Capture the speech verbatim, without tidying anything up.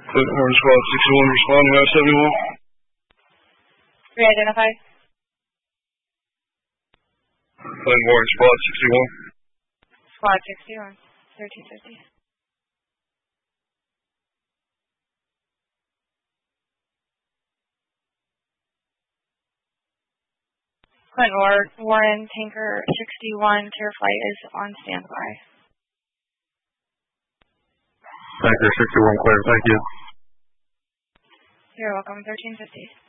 Clinton Warren Squad sixty-one, respond to Route seventy-one. Re-identify. Clinton Warren Squad sixty-one. Squad sixty-one, thirteen fifty. Clinton Warren, Tanker sixty-one, clear flight is on standby. Tanker sixty-one, clear, thank you. You're welcome, thirteen fifty.